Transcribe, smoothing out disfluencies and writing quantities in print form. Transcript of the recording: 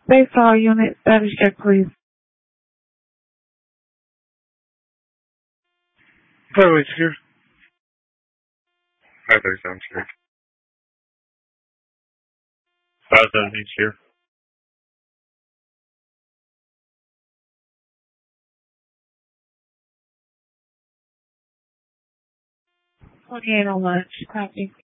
Baseball unit status check, please. Highway's here. Highway's sounds here. 517's here. 28 on lunch. Copy.